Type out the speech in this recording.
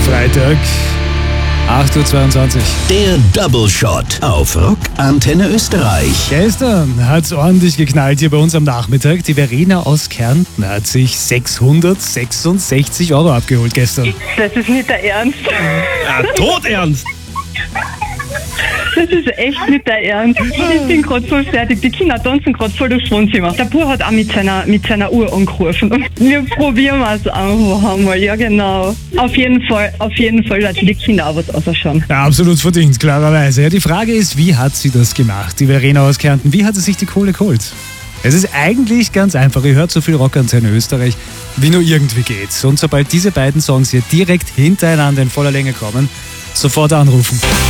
Freitag, 8.22 Uhr. Der Double Shot auf Rock Antenne Österreich. Gestern hat es ordentlich geknallt hier bei uns am Nachmittag. Die Verena aus Kärnten hat sich 666 Euro abgeholt gestern. Das ist nicht der Ernst. Ja, todernst! Das ist echt nicht der Ernst. Ich bin gerade voll fertig. Die Kinder tanzen gerade voll durchs Wohnzimmer. Der Bub hat auch mit seiner Uhr angerufen. Und wir probieren es einfach einmal. Ja, genau. Auf jeden Fall, dass die Kinder auch was ausschauen. Ja, absolut verdient, klarerweise. Ja, die Frage ist, wie hat sie das gemacht, die Verena aus Kärnten? Wie hat sie sich die Kohle geholt? Es ist eigentlich ganz einfach. Ihr hört so viel Rockantenne Österreich, wie nur irgendwie geht. Und sobald diese beiden Songs hier direkt hintereinander in voller Länge kommen, sofort anrufen.